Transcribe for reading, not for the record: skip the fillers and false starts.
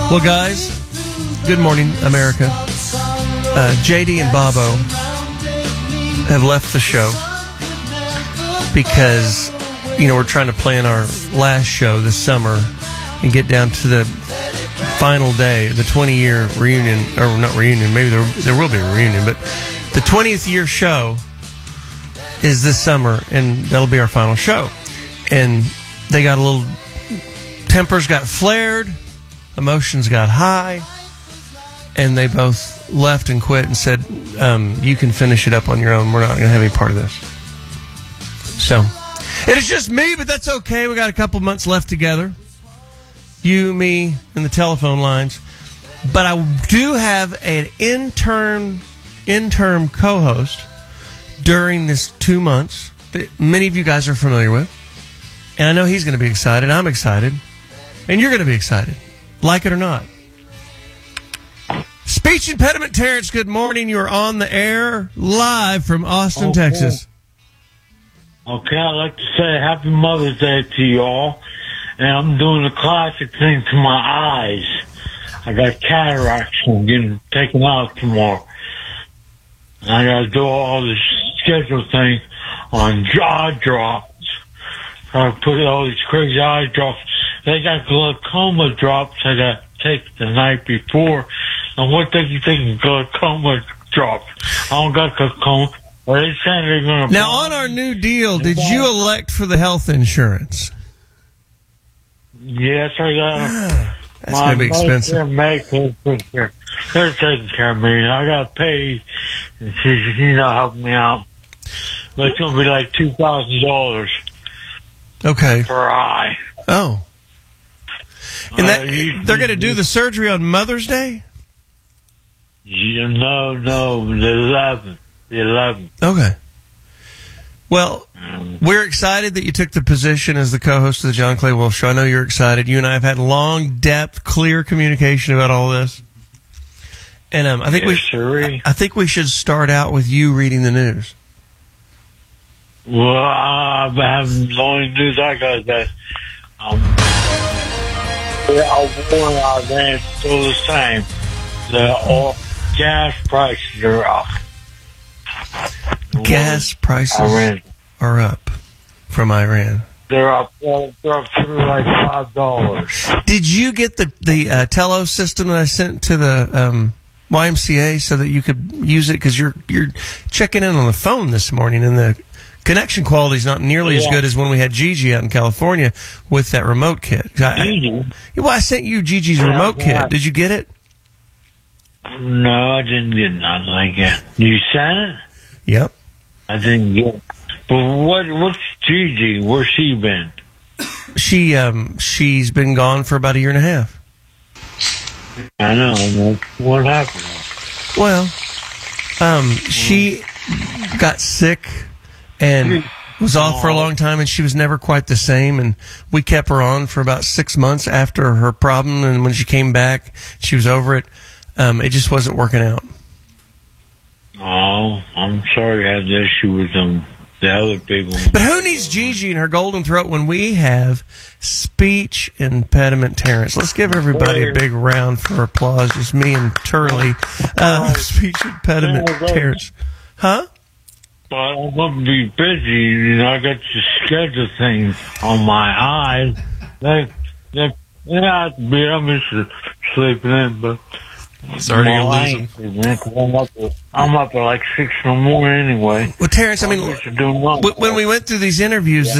Well, guys, good morning, America. JD and Bobo have left the show because, we're trying to plan our last show this summer and get down to the final day, the 20-year reunion, or not reunion, maybe there will be a reunion, but the 20th year show is this summer, and that'll be our final show. And they got tempers got flared, emotions got high, and they both left and quit and said, you can finish it up on your own. We're not going to have any part of this. So, it is just me, but that's okay. We got a couple months left together. You, me, and the telephone lines. But I do have an interim co-host during this 2 months that many of you guys are familiar with. And I know he's going to be excited. I'm excited. And you're going to be excited. Like it or not. Speech impediment Terrence, good morning. You're on the air live from Austin, Texas. Okay, I'd like to say Happy Mother's Day to y'all. And I'm doing the classic thing to my eyes. I got cataracts from getting taken out tomorrow. And I got to do all this schedule thing on jaw drops. I put all these crazy eye drops. They got glaucoma drops I got to take the night before. And what do you think of glaucoma drops? I don't got glaucoma. But they saying they're going to... Now, on our new deal, did you elect for the health insurance? Yes, I got... That's going to be expensive. They're taking care of me. I got paid. And she's, helping me out. But it's going to be like $2,000. Okay. Per eye. Oh. And they're going to do the surgery on Mother's Day? No, the 11th. Okay. Well, we're excited that you took the position as the co-host of the John Clay Wolf Show. I know you're excited. You and I have had long, depth, clear communication about all this. And I think we should start out with you reading the news. Well, I'm having the only news I got is that war in Iran is still the same. The gas prices are up. Gas prices are up from Iran. They're up to like $5. Did you get the Tello system that I sent to the YMCA so that you could use it? Because you're checking in on the phone this morning, and the connection quality is not nearly as good as when we had Gigi out in California with that remote kit. I sent you Gigi's remote kit. Did you get it? No, I didn't get nothing like that. You sent it? Yep. I didn't get it. But what's Gigi? Where's she been? She's been gone for about a year and a half. I know. What happened? Well, she got sick and was off for a long time, and she was never quite the same, and we kept her on for about 6 months after her problem, and when she came back, she was over it. It just wasn't working out. Oh, I'm sorry I had the issue with the other people. But who needs Gigi and her golden throat when we have speech impediment Terrence? Let's give everybody a big round for applause. Just me and Turley. Speech impediment Terrence. Huh? But I'm going to be busy. I got to schedule things on my eyes. I'm just sleeping in, but... Sorry to lose them. I'm up at like 6 in the morning anyway. Well, Terrence, when we went through these interviews,